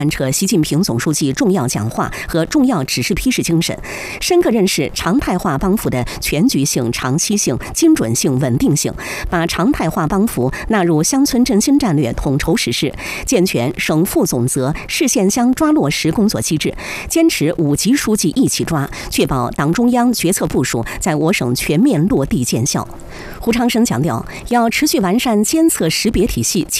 贯彻习近平总书记重要讲话和重要指示批示精神，深刻认识常态化帮扶的全局性、长期性、精准性、稳定性，把常态化帮扶纳入乡村振兴战略统筹实施，健全省副总责、市县乡抓落实工作机制，坚持5级书记一起抓，确保党中央决策部署在我省全面落地见效。胡长生强调，要持续完善监测识别体系。